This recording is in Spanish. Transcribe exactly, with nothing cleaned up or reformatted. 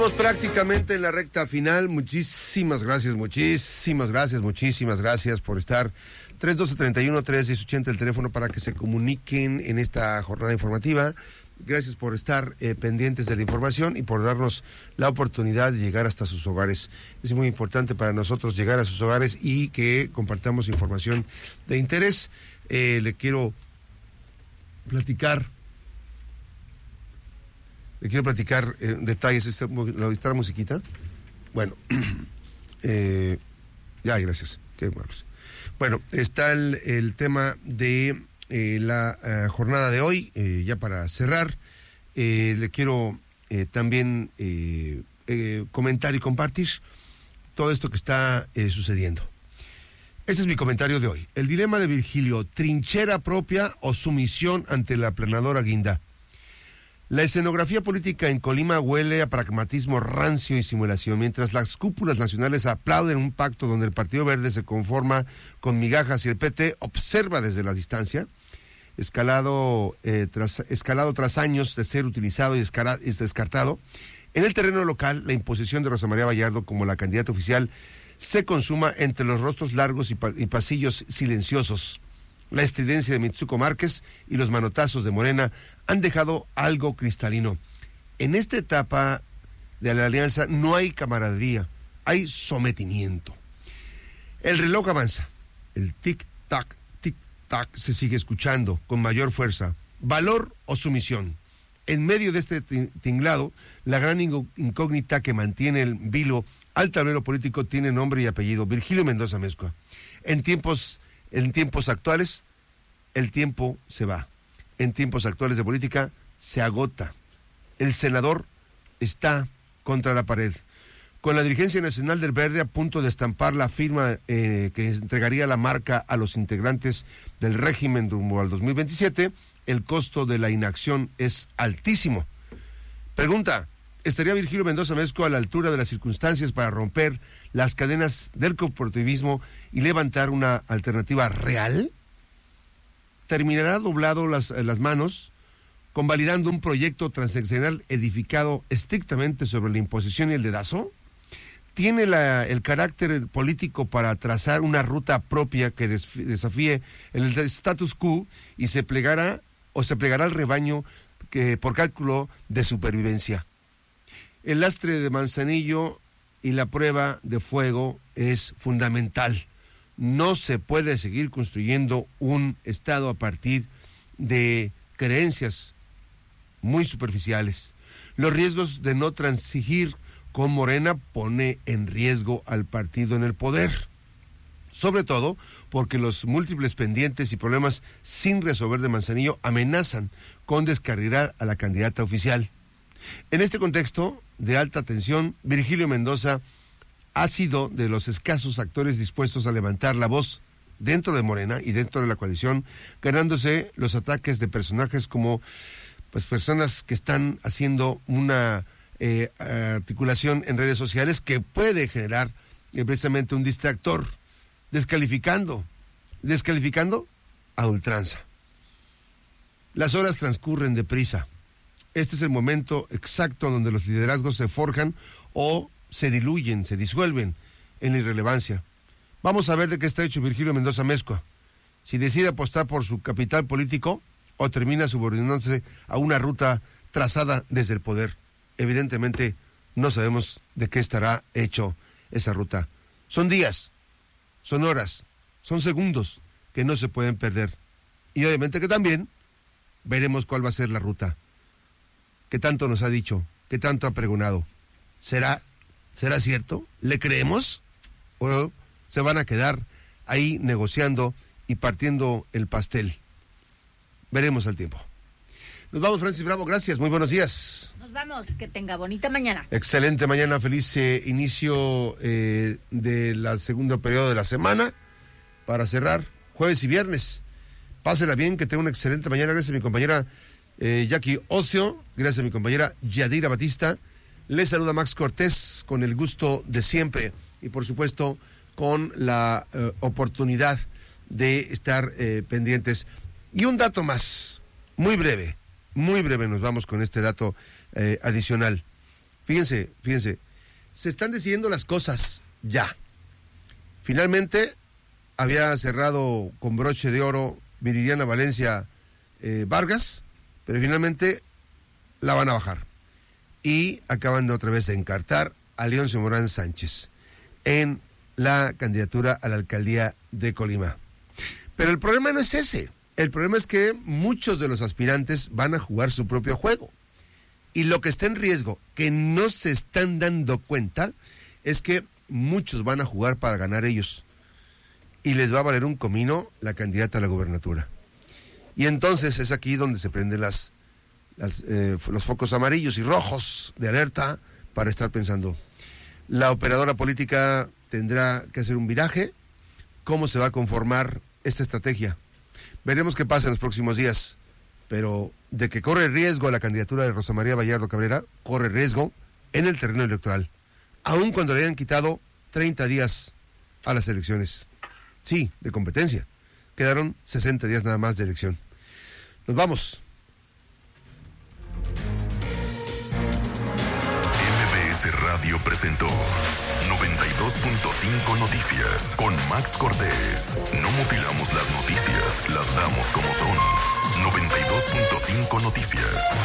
Estamos prácticamente en la recta final. Muchísimas gracias, muchísimas gracias, muchísimas gracias por estar. tres doce, treinta y uno, tres diez ochenta el teléfono para que se comuniquen en esta jornada informativa. Gracias por estar eh, pendientes de la información y por darnos la oportunidad de llegar hasta sus hogares. Es muy importante para nosotros llegar a sus hogares y que compartamos información de interés. Eh, le quiero platicar, le quiero platicar eh, detalles. ¿Está la musiquita? Bueno, eh, ya, gracias. Qué buenos. Bueno, está el, el tema de eh, la uh, jornada de hoy. Eh, ya para cerrar, eh, le quiero eh, también eh, eh, comentar y compartir todo esto que está eh, sucediendo. Este es mi comentario de hoy. El dilema de Virgilio: trinchera propia o sumisión ante la aplanadora Guinda. La escenografía política en Colima huele a pragmatismo rancio y simulación, mientras las cúpulas nacionales aplauden un pacto donde el Partido Verde se conforma con migajas y el P T observa desde la distancia, escalado, eh, tras, escalado tras años de ser utilizado y descara, es descartado. En el terreno local, la imposición de Rosa María Vallardo como la candidata oficial se consuma entre los rostros largos y, pa, y pasillos silenciosos. La estridencia de Mitsuko Márquez y los manotazos de Morena han dejado algo cristalino. En esta etapa de la alianza no hay camaradería, hay sometimiento. El reloj avanza, el tic-tac, tic-tac se sigue escuchando con mayor fuerza. ¿Valor o sumisión? En medio de este tinglado, la gran incógnita que mantiene el vilo al tablero político tiene nombre y apellido: Virgilio Mendoza Amezcua. En tiempos En tiempos actuales, el tiempo se va. En tiempos actuales de política, se agota. El senador está contra la pared. Con la dirigencia nacional del Verde a punto de estampar la firma eh, que entregaría la marca a los integrantes del régimen rumbo al dos mil veintisiete, el costo de la inacción es altísimo. Pregunta: ¿estaría Virgilio Mendoza Amezcua a la altura de las circunstancias para romper las cadenas del corporativismo y levantar una alternativa real? ¿Terminará doblado las, las manos, convalidando un proyecto transaccional edificado estrictamente sobre la imposición y el dedazo? ¿Tiene la, el carácter político para trazar una ruta propia que des, desafíe el status quo y se plegará o se plegará al rebaño que, por cálculo de supervivencia? El lastre de Manzanillo y la prueba de fuego es fundamental. No se puede seguir construyendo un Estado a partir de creencias muy superficiales. Los riesgos de no transigir con Morena pone en riesgo al partido en el poder, sobre todo porque los múltiples pendientes y problemas sin resolver de Manzanillo amenazan con descarrilar a la candidata oficial. En este contexto de alta tensión, Virgilio Mendoza ha sido de los escasos actores dispuestos a levantar la voz dentro de Morena y dentro de la coalición, ganándose los ataques de personajes como pues personas que están haciendo una eh, articulación en redes sociales que puede generar eh, precisamente un distractor, descalificando, descalificando a ultranza. Las horas transcurren deprisa. Este es el momento exacto donde los liderazgos se forjan o se diluyen, se disuelven en la irrelevancia. Vamos a ver de qué está hecho Virgilio Mendoza Amezcua. Si decide apostar por su capital político o termina subordinándose a una ruta trazada desde el poder. Evidentemente no sabemos de qué estará hecho esa ruta. Son días, son horas, son segundos que no se pueden perder. Y obviamente que también veremos cuál va a ser la ruta. ¿Qué tanto nos ha dicho? ¿Qué tanto ha pregonado? ¿Será, será cierto? ¿Le creemos? ¿O se van a quedar ahí negociando y partiendo el pastel? Veremos al tiempo. Nos vamos, Francis Bravo, gracias, muy buenos días. Nos vamos, que tenga bonita mañana. Excelente mañana, feliz eh, inicio eh, de la segunda periodo de la semana para cerrar jueves y viernes. Pásela bien, que tenga una excelente mañana. Gracias a mi compañera Eh, Jackie Ocio, gracias a mi compañera Yadira Batista. Les saluda Max Cortés con el gusto de siempre y por supuesto con la eh, oportunidad de estar eh, pendientes. Y un dato más, muy breve, muy breve nos vamos con este dato eh, adicional. fíjense, fíjense, se están decidiendo las cosas ya. Finalmente, había cerrado con broche de oro Viridiana Valencia eh, Vargas, pero finalmente la van a bajar. Y acaban de otra vez de encartar a Leoncio Morán Sánchez en la candidatura a la alcaldía de Colima. Pero el problema no es ese. El problema es que muchos de los aspirantes van a jugar su propio juego. Y lo que está en riesgo, que no se están dando cuenta, es que muchos van a jugar para ganar ellos. Y les va a valer un comino la candidata a la gubernatura. Y entonces es aquí donde se prenden las, las, eh, los focos amarillos y rojos de alerta para estar pensando. La operadora política tendrá que hacer un viraje. ¿Cómo se va a conformar esta estrategia? Veremos qué pasa en los próximos días. Pero de que corre riesgo la candidatura de Rosa María Vallardo Cabrera, corre riesgo en el terreno electoral. Aun cuando le hayan quitado treinta días a las elecciones. Sí, de competencia. Quedaron sesenta días nada más de elección. Nos vamos. M B S Radio presentó noventa y dos punto cinco Noticias con Max Cortés. No mutilamos las noticias, las damos como son. noventa y dos punto cinco Noticias.